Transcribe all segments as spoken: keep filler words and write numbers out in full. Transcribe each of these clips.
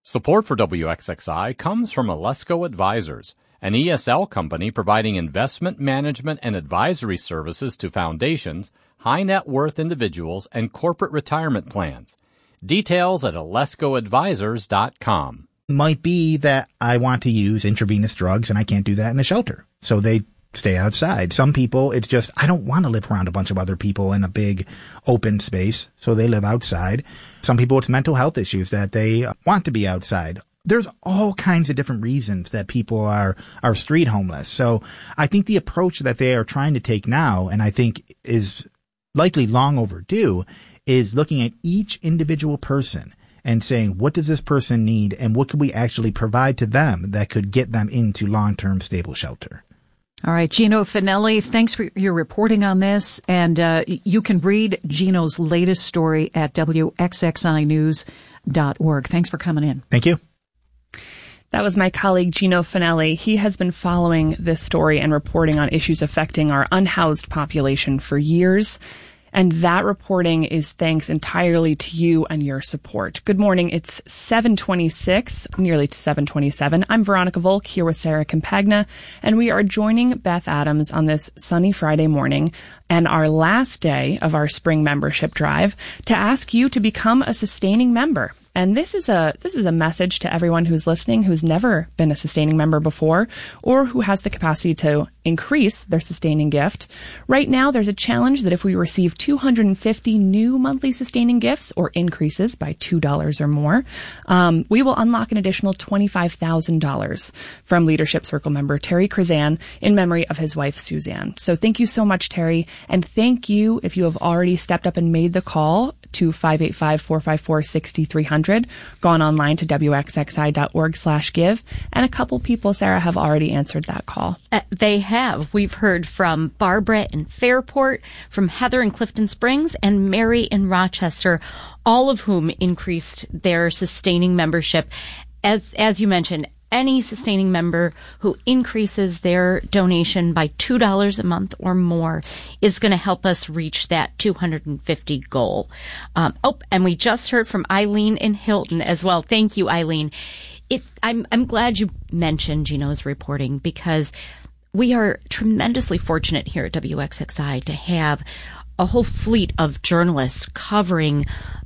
Support for W X X I comes from Alesco Advisors, an E S L company providing investment management and advisory services to foundations, high net worth individuals, and corporate retirement plans. Details at alesco advisors dot com. Might be that I want to use intravenous drugs and I can't do that in a shelter. So they stay outside. Some people, it's just, I don't want to live around a bunch of other people in a big open space. So they live outside. Some people, it's mental health issues that they want to be outside. There's all kinds of different reasons that people are, are street homeless. So I think the approach that they are trying to take now, and I think is likely long overdue, is looking at each individual person and saying, what does this person need and what could we actually provide to them that could get them into long-term stable shelter? All right, Gino Finelli, thanks for your reporting on this. And uh, you can read Gino's latest story at W X X I news dot org. Thanks for coming in. Thank you. That was my colleague Gino Finelli. He has been following this story and reporting on issues affecting our unhoused population for years. And that reporting is thanks entirely to you and your support. Good morning. It's seven twenty-six, nearly to seven twenty-seven. I'm Veronica Volk here with Sarah Campagna, and we are joining Beth Adams on this sunny Friday morning and our last day of our spring membership drive to ask you to become a sustaining member. And this is a this is a message to everyone who's listening who's never been a sustaining member before or who has the capacity to increase their sustaining gift. Right now, there's a challenge that if we receive two hundred fifty new monthly sustaining gifts or increases by two dollars or more, um, we will unlock an additional twenty-five thousand dollars from Leadership Circle member Terry Krazan in memory of his wife, Suzanne. So thank you so much, Terry. And thank you if you have already stepped up and made the call to five eight five, four five four, six three zero zero, gone online to W X X I dot org slash give, and a couple people, Sarah, have already answered that call. Uh, they have. We've heard from Barbara in Fairport, from Heather in Clifton Springs, and Mary in Rochester, all of whom increased their sustaining membership. As, as you mentioned, any sustaining member who increases their donation by two dollars a month or more is going to help us reach that two hundred fifty goal. Um, oh, and we just heard from Eileen in Hilton as well. Thank you, Eileen. It, I'm, I'm glad you mentioned Gino's reporting because we are tremendously fortunate here at W X X I to have a whole fleet of journalists covering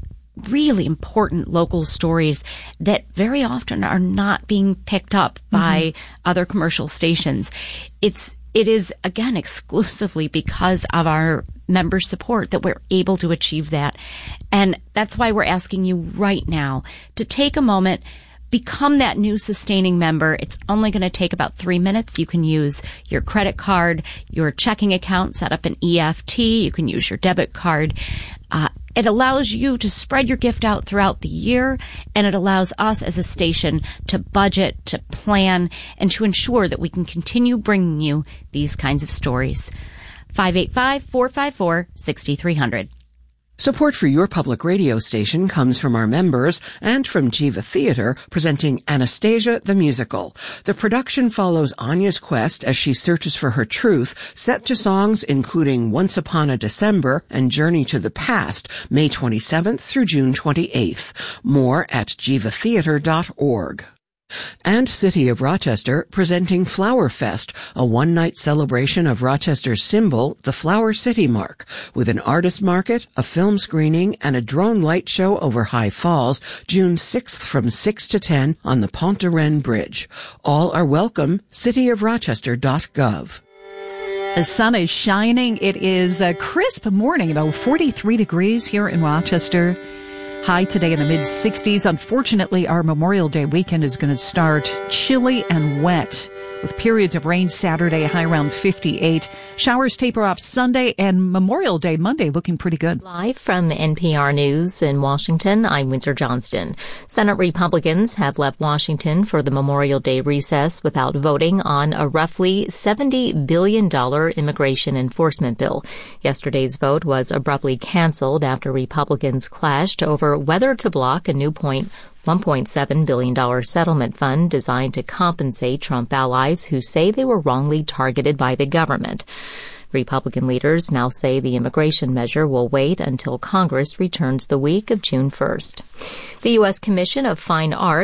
really important local stories that very often are not being picked up by mm-hmm. other commercial stations. It's, it is, again, exclusively because of our member support that we're able to achieve that. And that's why we're asking you right now to take a moment, become that new sustaining member. It's only going to take about three minutes. You can use your credit card, your checking account, set up an E F T. You can use your debit card. Uh, it allows you to spread your gift out throughout the year, and it allows us as a station to budget, to plan, and to ensure that we can continue bringing you these kinds of stories. five eight five, four five four, six three zero zero. Support for your public radio station comes from our members and from Jiva Theater presenting Anastasia the Musical. The production follows Anya's quest as she searches for her truth, set to songs including Once Upon a December and Journey to the Past, May twenty-seventh through June twenty-eighth. More at jiva theater dot org. And City of Rochester presenting Flower Fest, a one-night celebration of Rochester's symbol, the Flower City Mark, with an artist market, a film screening, and a drone light show over High Falls, June sixth from six to ten on the Pont de Rennes Bridge. All are welcome, city of rochester dot gov. The sun is shining. It is a crisp morning, though, forty-three degrees here in Rochester. High today in the mid sixties. Unfortunately, our Memorial Day weekend is going to start chilly and wet with periods of rain Saturday, high around fifty-eight. Showers taper off Sunday, and Memorial Day Monday looking pretty good. Live from N P R News in Washington, I'm Windsor Johnston. Senate Republicans have left Washington for the Memorial Day recess without voting on a roughly seventy billion dollars immigration enforcement bill. Yesterday's vote was abruptly canceled after Republicans clashed over whether to block a new point one point seven billion dollars settlement fund designed to compensate Trump allies who say they were wrongly targeted by the government. Republican leaders now say the immigration measure will wait until Congress returns the week of June first. The U S Commission of Fine Arts